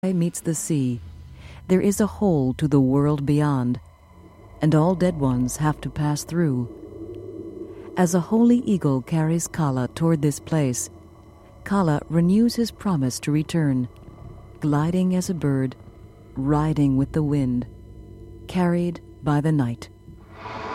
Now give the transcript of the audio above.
meets the sea, there is a hole to the world beyond, and all dead ones have to pass through. As a holy eagle carries Kala toward this place, Kala renews his promise to return, gliding as a bird, riding with the wind, carried by the night.